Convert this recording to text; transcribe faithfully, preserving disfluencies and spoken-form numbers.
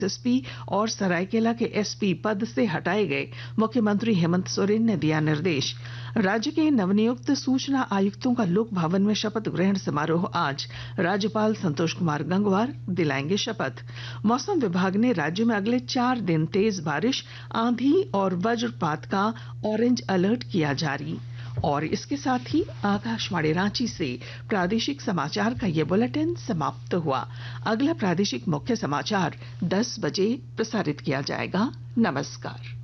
SP और सरायकेला के SP पद से हटाए गए मुख्यमंत्री हेमंत सोरेन ने दिया निर्देश। राज्य के नवनियुक्त सूचना आयुक्तों का लोक भवन में शपथ ग्रहण समारोह आज राज्यपाल संतोष कुमार गंगवार दिलाएंगे शपथ। मौसम विभाग ने राज्य में अगले चार दिन तेज बारिश, आंधी और वज्रपात का ऑरेंज अलर्ट किया जारी। और इसके साथ ही आकाशवाणी रांची से प्रादेशिक समाचार का ये बुलेटिन समाप्त हुआ। अगला प्रादेशिक मुख्य समाचार दस बजे प्रसारित किया जाएगा। नमस्कार।